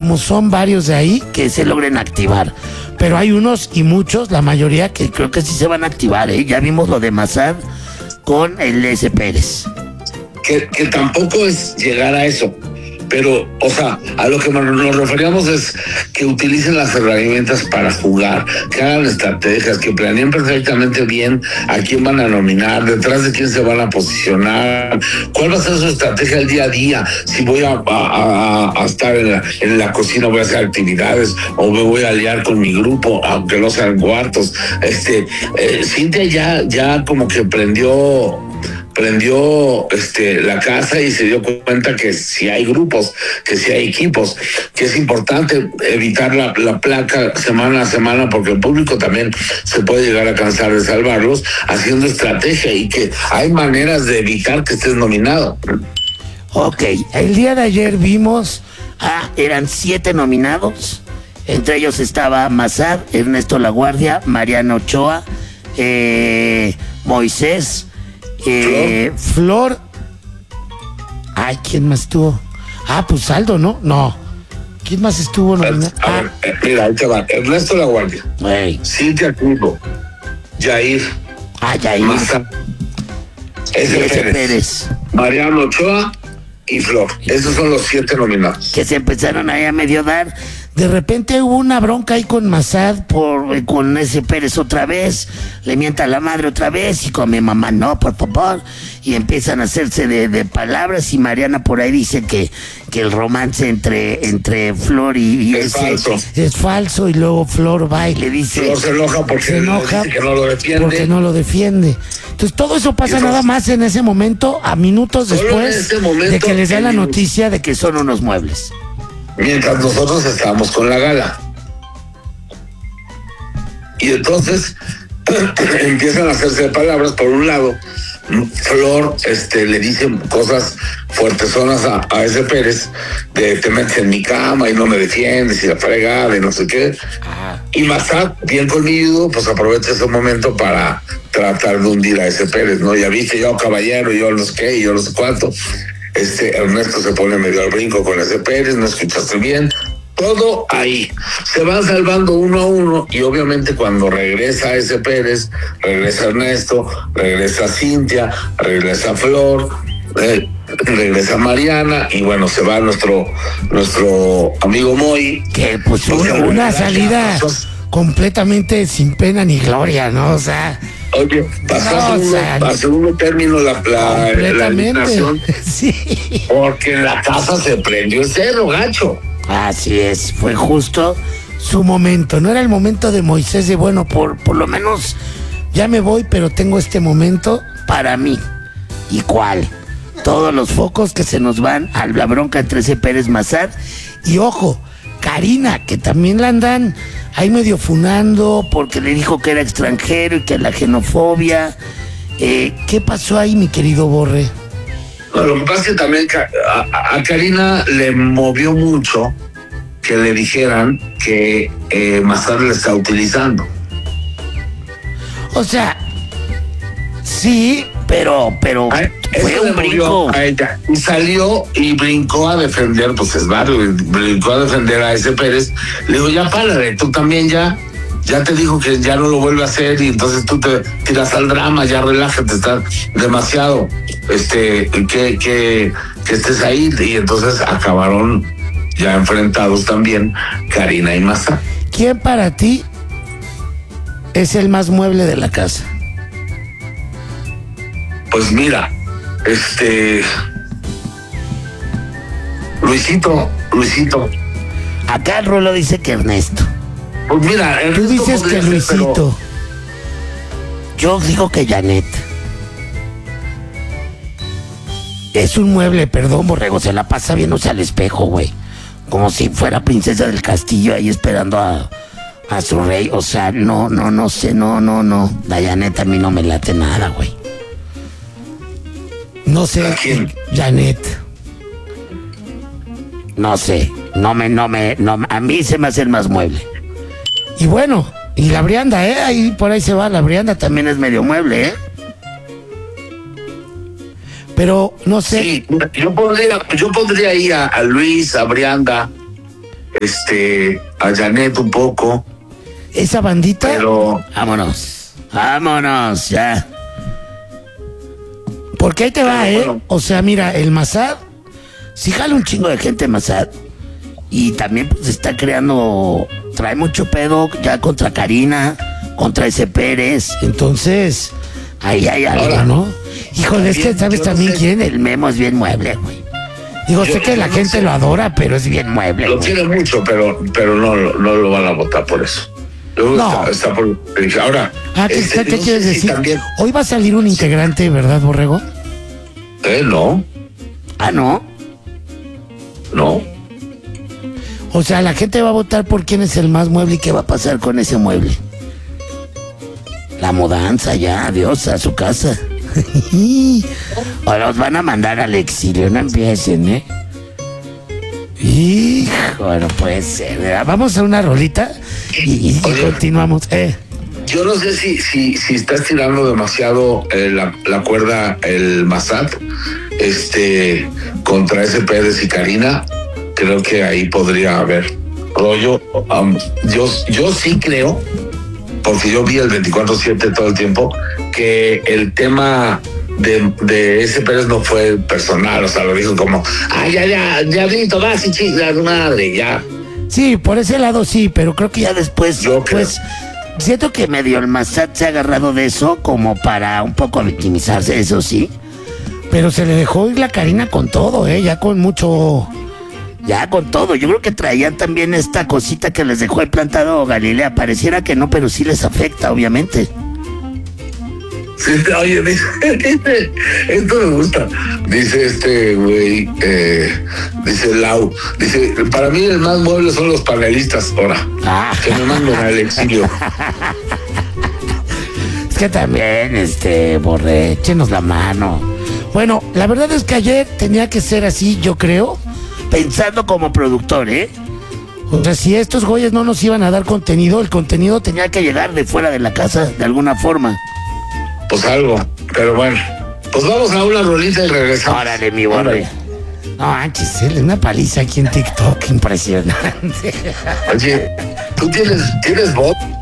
como son varios de ahí, que se logren activar. Pero hay unos y muchos, la mayoría, que creo que sí se van a activar, ¿eh? Ya vimos lo de Massad con el S. Pérez. Que tampoco es llegar a eso. Pero, o sea, a lo que nos referíamos es que utilicen las herramientas para jugar, que hagan estrategias, que planeen perfectamente bien a quién van a nominar, detrás de quién se van a posicionar, cuál va a ser su estrategia el día a día, si voy a estar en la cocina, voy a hacer actividades o me voy a aliar con mi grupo, aunque no sean cuartos. Cintia ya como que prendió la casa y se dio cuenta que si hay grupos, que si hay equipos, que es importante evitar la placa semana a semana, porque el público también se puede llegar a cansar de salvarlos, haciendo estrategia, y que hay maneras de evitar que estés nominado. Ok, el día de ayer vimos, eran 7 nominados, entre ellos estaba Massad, Ernesto Laguardia, Mariana Ochoa, Moisés, Flor. Ay, ¿quién más estuvo? Pues Aldo, ¿no? No. ¿Quién más estuvo nominado? Mira, ahí te va. Ernesto Laguardia, Cintia Clivo, Yair, Yair, Massad, S. Pérez, Mariano Ochoa y Flor. Esos son los 7 nominados. Que se empezaron ahí a medio dar. De repente hubo una bronca ahí con Massad con ese Pérez otra vez, le mienta a la madre otra vez, y con mi mamá, no, por favor, y empiezan a hacerse de palabras, y Mariana por ahí dice que el romance entre Flor y es falso. Es falso, y luego Flor va y le dice... Flor se enoja porque dice que no lo defiende. Porque no lo defiende. Entonces todo eso pasa nada más en ese momento, a minutos después de que les da la noticia de que son unos muebles. Mientras nosotros estábamos con la gala. Y entonces empiezan a hacerse palabras. Por un lado, Flor le dice cosas fuertezonas a ese Pérez, de te metes en mi cama y no me defiendes y la fregada y no sé qué. Y Massad, bien conmigo, pues aprovecha ese momento para tratar de hundir a ese Pérez, ¿no? Ya viste, yo caballero, yo no sé qué, yo no sé cuánto. Ernesto se pone medio al brinco con ese Pérez, no escuchaste bien, todo ahí. Se van salvando uno a uno, y obviamente cuando regresa ese Pérez, regresa Ernesto, regresa Cintia, regresa Flor, regresa Mariana, y bueno, se va nuestro amigo Moy. Que pues una salida completamente sin pena ni gloria, ¿no? O sea... Oye, pasó a segundo término la eliminación. Sí. Porque en la casa se prendió el cerro, gacho. Así es, fue justo su momento. No era el momento de Moisés de, bueno, por lo menos ya me voy, pero tengo este momento para mí. ¿Y cuál? Todos los focos que se nos van a la bronca entre ese Pérez Massad. Y ojo, Karina, que también la andan ahí medio funando porque le dijo que era extranjero y que la xenofobia. ¿Qué pasó ahí, mi querido Borre? No, lo que pasa es que también a Karina le movió mucho que le dijeran que Massad le está utilizando. O sea, sí, pero fue un brinco. A ella. Y salió y brincó a defender, pues es barrio, brincó a defender a ese Pérez. Le digo, ya párale, tú también ya te dijo que ya no lo vuelve a hacer, y entonces tú te tiras al drama, ya relájate, está demasiado, que estés ahí. Y entonces acabaron ya enfrentados también Karina y Massad. ¿Quién para ti es el más mueble de la casa? Pues mira, Luisito. Acá el Rolo dice que Ernesto. Pues mira, Ernesto. Tú dices que Luisito. Pero... Yo digo que Janet. Es un mueble, perdón, Borrego, se la pasa viéndose al espejo, güey. Como si fuera princesa del castillo ahí esperando a su rey. O sea, no sé, no. La Janet a mí no me late nada, güey. No sé. ¿A quién? Janet. No sé. No, a mí se me hace el más mueble. Y bueno, y la Brianda, ahí por ahí se va. La Brianda también es medio mueble, Pero no sé. Sí, yo pondría ahí a Luis, a Brianda, a Janet un poco. Esa bandita. Pero Vámonos, ya. Porque ahí te va, bueno. O sea, mira, el Massad, sí jala un chingo de gente Massad. Y también pues está creando, trae mucho pedo ya contra Karina, contra ese Pérez. Entonces, ahí hay algo, Ahora, ¿no? Híjole, es que sabes yo no también sé. quién, el Memo es bien mueble, güey. Digo, sé que la no gente sé. lo adora, pero es bien mueble, Lo güey. quiere mucho, pero no lo van a votar por eso. Luego No. está por. Ahora. ¿Qué no quieres sé si decir? también. Hoy va a salir un integrante, ¿verdad, Borrego? No. No. No. O sea, la gente va a votar por quién es el más mueble y qué va a pasar con ese mueble. La mudanza ya, adiós a su casa. O los van a mandar al exilio, no empiecen, Hijo, no puede ser. Vamos a una rolita y Oye. continuamos. Yo no sé si está estirando demasiado la cuerda el Massad contra ese Pérez y Karina. Creo que ahí podría haber rollo. Yo sí creo, porque yo vi el 24/7 todo el tiempo, que el tema de ese Pérez no fue personal, o sea, lo dijo como, ya, Vito, vas y chingas madre, ya. Sí, por ese lado sí, pero creo que ya después, Yo creo. pues, siento que medio el Massad se ha agarrado de eso como para un poco victimizarse, eso sí. Pero se le dejó ir la Karina con todo, ya con mucho... Ya con todo, yo creo que traían también esta cosita que les dejó el plantado Galilea, pareciera que no, pero sí les afecta, obviamente. Sí, oye, dice, esto me gusta. Dice este güey, dice Lau, dice, para mí el más mueble son los panelistas, ahora, que me manden al exilio. Es que también, Borre, échenos la mano. Bueno, la verdad es que ayer tenía que ser así, yo creo, pensando como productor, O sea, si estos güeyes no nos iban a dar contenido, el contenido tenía que llegar de fuera de la casa, de alguna forma. Pues algo, pero bueno, pues vamos a una rolita y regresamos. Órale, mi Borre. No, manches, una paliza aquí en TikTok, impresionante. Oye, ¿tú tienes voz?